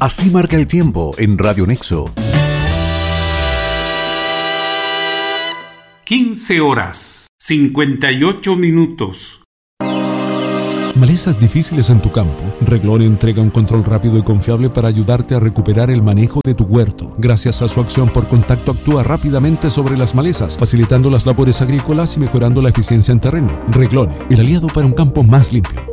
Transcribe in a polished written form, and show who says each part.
Speaker 1: Así marca el tiempo en Radio Nexo.
Speaker 2: 15 horas, 58 minutos.
Speaker 3: Malezas difíciles en tu campo. Reglone entrega un control rápido y confiable para ayudarte a recuperar el manejo de tu huerto. Gracias a su acción por contacto actúa rápidamente sobre las malezas, facilitando las labores agrícolas y mejorando la eficiencia en terreno. Reglone, el aliado para un campo más limpio.